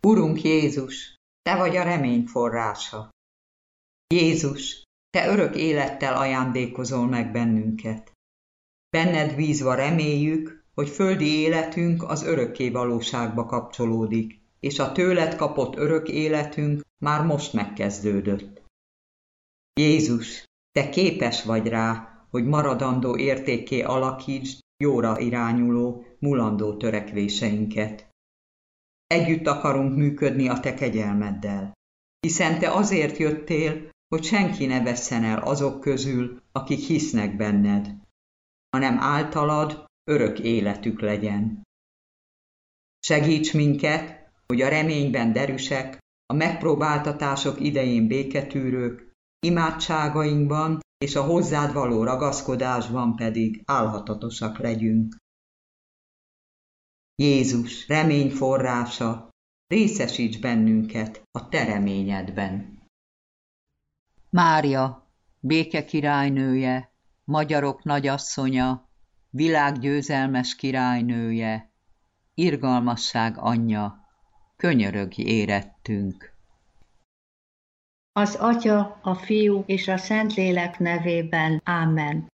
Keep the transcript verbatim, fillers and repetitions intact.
Urunk Jézus, Te vagy a remény forrása. Jézus, Te örök élettel ajándékozol meg bennünket. Benned bízva reméljük, hogy földi életünk az örökké valóságba kapcsolódik, és a tőled kapott örök életünk már most megkezdődött. Jézus, Te képes vagy rá, hogy maradandó értékké alakítsd jóra irányuló, mulandó törekvéseinket. Együtt akarunk működni a Te kegyelmeddel, hiszen Te azért jöttél, hogy senki ne vesszen el azok közül, akik hisznek benned, hanem általad örök életük legyen. Segíts minket, hogy a reményben derűsek, a megpróbáltatások idején béketűrők, imádságainkban és a hozzád való ragaszkodásban pedig álhatatosak legyünk. Jézus, remény forrása, részesíts bennünket a Te reményedben. Mária, béke királynője, magyarok nagyasszonya, világgyőzelmes királynője, irgalmasság anyja, könyörögj érettünk. Az Atya, a Fiú és a Szentlélek nevében. Ámen.